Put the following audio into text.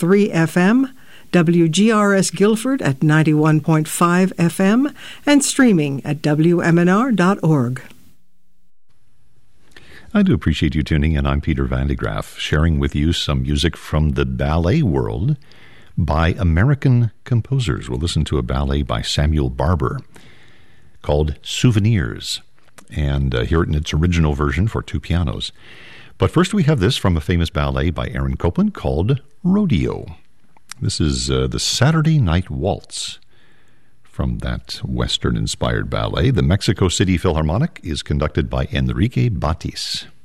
FM, WGRS Guilford at 91.5 FM, and streaming at WMNR.org. I do appreciate you tuning in. I'm Peter Van de Graaff, sharing with you some music from the ballet world by American composers. We'll listen to a ballet by Samuel Barber called Souvenirs, and hear it in its original version for two pianos. But first we have this from a famous ballet by Aaron Copland called Rodeo. This is the Saturday Night Waltz from that Western-inspired ballet. The Mexico City Philharmonic is conducted by Enrique Batis.